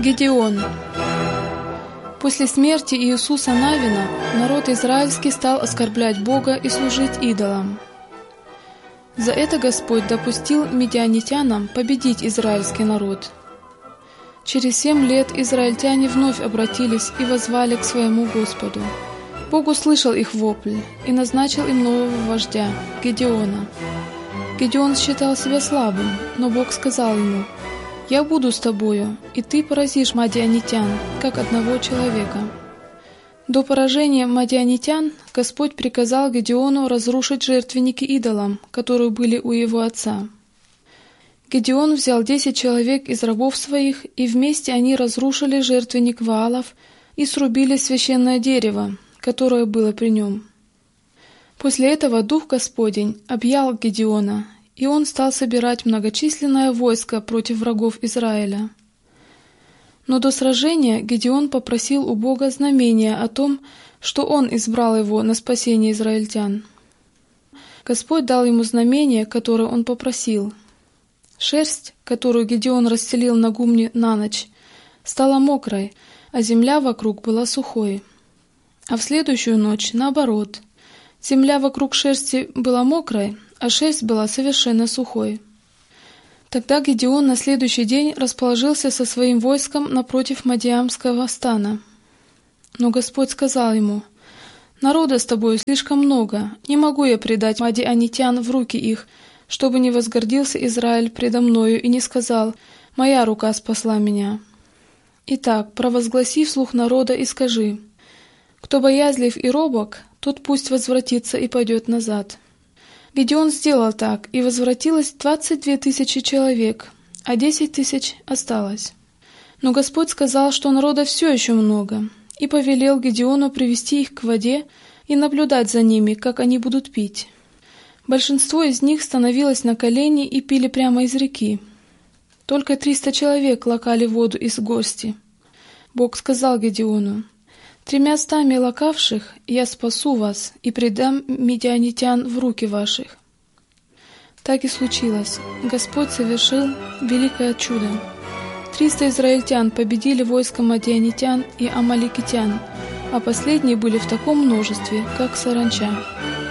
Гедеон. После смерти Иисуса Навина народ израильский стал оскорблять Бога и служить идолам. За это Господь допустил медианитянам победить израильский народ. Через 7 лет израильтяне вновь обратились и воззвали к своему Господу. Бог услышал их вопль и назначил им нового вождя, Гедеона. Гедеон считал себя слабым, но Бог сказал ему: «Я буду с тобою, и ты поразишь мадианитян, как одного человека». До поражения мадианитян Господь приказал Гедеону разрушить жертвенники идолам, которые были у его отца. Гедеон взял 10 человек из рабов своих, и вместе они разрушили жертвенник Ваалов и срубили священное дерево, которое было при нем. После этого Дух Господень объял Гедеона, и он стал собирать многочисленное войско против врагов Израиля. Но до сражения Гедеон попросил у Бога знамения о том, что Он избрал его на спасение израильтян. Господь дал ему знамение, которое он попросил. Шерсть, которую Гедеон расстелил на гумне на ночь, стала мокрой, а земля вокруг была сухой. А в следующую ночь, наоборот, земля вокруг шерсти была мокрой, а шерсть была совершенно сухой. Тогда Гедеон на следующий день расположился со своим войском напротив Мадиамского стана. Но Господь сказал ему: «Народа с тобою слишком много, не могу я предать мадианитян в руки их, чтобы не возгордился Израиль предо мною и не сказал: моя рука спасла меня. Итак, провозгласи вслух народа и скажи: кто боязлив и робок, тот пусть возвратится и пойдет назад». Гедеон сделал так, и возвратилось 22 тысячи человек, а 10 тысяч осталось. Но Господь сказал, что народа все еще много, и повелел Гедеону привести их к воде и наблюдать за ними, как они будут пить. Большинство из них становилось на колени и пили прямо из реки. Только 300 человек лакали воду из горсти. Бог сказал Гедеону: 300 лакавших я спасу вас и предам медианитян в руки ваших. Так и случилось. Господь совершил великое чудо. 300 израильтян победили войско мадианитян и амаликитян, а последние были в таком множестве, как саранча.